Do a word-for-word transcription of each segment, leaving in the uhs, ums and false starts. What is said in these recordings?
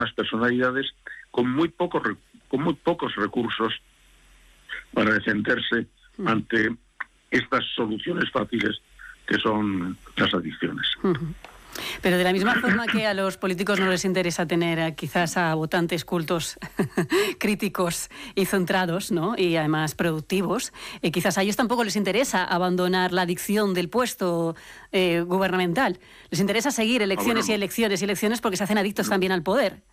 personalidades con muy pocos con muy pocos recursos para defenderse uh-huh. ante estas soluciones fáciles que son las adicciones. Uh-huh. Pero de la misma forma que a los políticos no les interesa tener a, quizás a votantes cultos, críticos y centrados, ¿no? Y además productivos, eh, quizás a ellos tampoco les interesa abandonar la adicción del puesto eh, gubernamental. Les interesa seguir elecciones ah, bueno, y elecciones y elecciones porque se hacen adictos no. también al poder.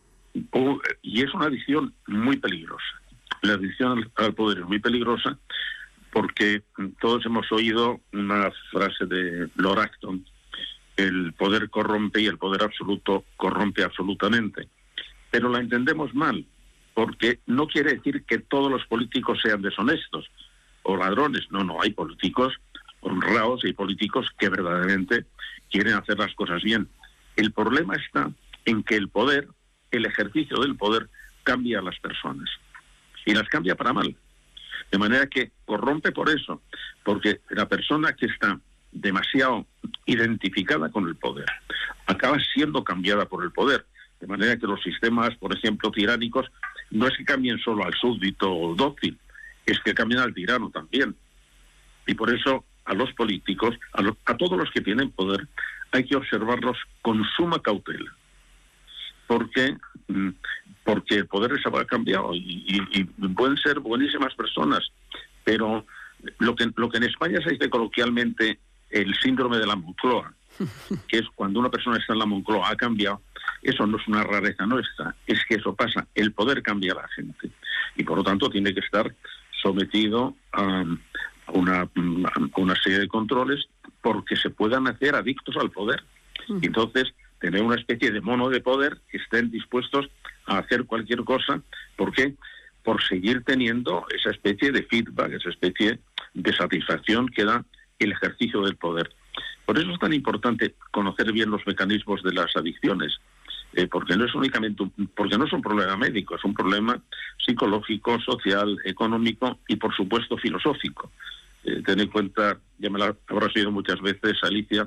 Y es una adicción muy peligrosa. La adicción al poder es muy peligrosa porque todos hemos oído una frase de Lord Acton: el poder corrompe y el poder absoluto corrompe absolutamente. Pero la entendemos mal, porque no quiere decir que todos los políticos sean deshonestos o ladrones. No, no, hay políticos honrados y hay políticos que verdaderamente quieren hacer las cosas bien. El problema está en que el poder, el ejercicio del poder, cambia a las personas. Y las cambia para mal. De manera que corrompe por eso, porque la persona que está demasiado identificada con el poder acaba siendo cambiada por el poder, de manera que los sistemas, por ejemplo, tiránicos, no es que cambien solo al súbdito o dócil, es que cambian al tirano también. Y por eso a los políticos, a, los, a todos los que tienen poder, hay que observarlos con suma cautela, porque porque el poder les ha cambiado y, y, y pueden ser buenísimas personas, pero lo que lo que en España se dice coloquialmente el síndrome de la Moncloa, que es cuando una persona está en la Moncloa ha cambiado, eso no es una rareza nuestra, es que eso pasa, el poder cambia a la gente y por lo tanto tiene que estar sometido a, a, una, a una serie de controles porque se puedan hacer adictos al poder. Y entonces tener una especie de mono de poder que estén dispuestos a hacer cualquier cosa. ¿Por qué? Por seguir teniendo esa especie de feedback, esa especie de satisfacción que da el ejercicio del poder. Por eso es tan importante conocer bien los mecanismos de las adicciones, eh, porque no es únicamente un, porque no es un problema médico, es un problema psicológico, social, económico y por supuesto filosófico. Eh, ten en cuenta, ya me la habrás oído muchas veces, Alicia,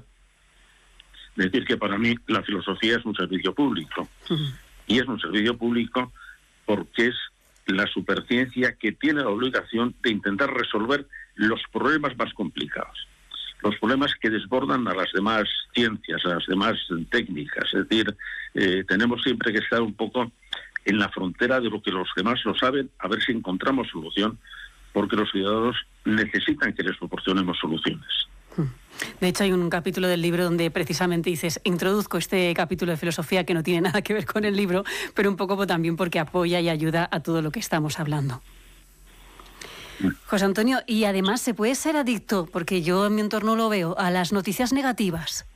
decir que para mí la filosofía es un servicio público. Uh-huh. Y es un servicio público porque es la superciencia que tiene la obligación de intentar resolver los problemas más complicados, los problemas que desbordan a las demás ciencias, a las demás técnicas. Es decir, eh, tenemos siempre que estar un poco en la frontera de lo que los demás lo saben, a ver si encontramos solución, porque los ciudadanos necesitan que les proporcionemos soluciones. De hecho, hay un capítulo del libro donde precisamente dices, introduzco este capítulo de filosofía que no tiene nada que ver con el libro, pero un poco también porque apoya y ayuda a todo lo que estamos hablando. José Antonio, y además se puede ser adicto, porque yo en mi entorno lo veo, a las noticias negativas.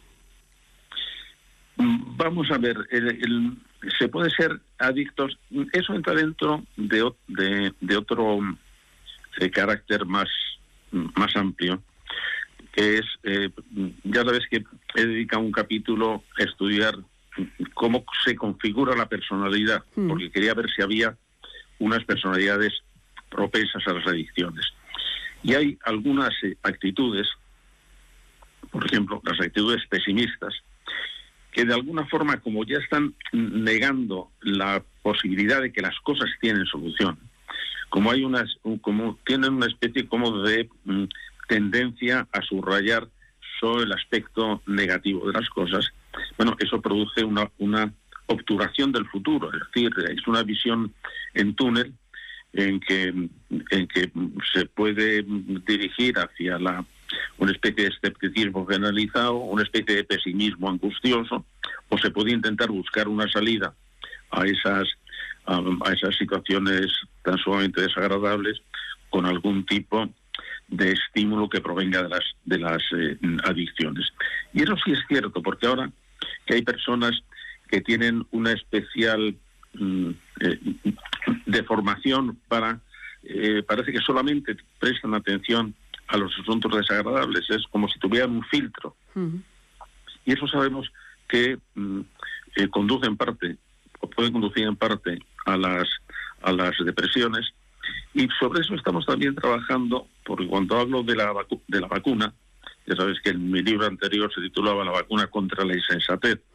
Vamos a ver, el, el, se puede ser adictos, eso entra dentro de, de, de otro de carácter más, más amplio, que es, eh, ya sabes que he dedicado un capítulo a estudiar cómo se configura la personalidad, mm. porque quería ver si había unas personalidades propensas a las adicciones. Y hay algunas eh, actitudes, por ejemplo, las actitudes pesimistas, que de alguna forma, como ya están negando la posibilidad de que las cosas tienen solución, como hay unas, como tienen una especie como de mm, tendencia a subrayar solo el aspecto negativo de las cosas, bueno, eso produce una, una obturación del futuro, es decir, es una visión en túnel en que, en que se puede dirigir hacia la, una especie de escepticismo generalizado, una especie de pesimismo angustioso, o se puede intentar buscar una salida a esas, a, a esas situaciones tan sumamente desagradables con algún tipo de estímulo que provenga de las de las eh, adicciones. Y eso sí es cierto, porque ahora que hay personas que tienen una especial mm, eh, deformación para, eh, parece que solamente prestan atención a los asuntos desagradables, es como si tuvieran un filtro. Uh-huh. Y eso sabemos que mm, eh, conduce en parte, o puede conducir en parte a las, a las depresiones. Y sobre eso estamos también trabajando, porque cuando hablo de la, vacu- de la vacuna, ya sabes que en mi libro anterior se titulaba La vacuna contra la insensatez,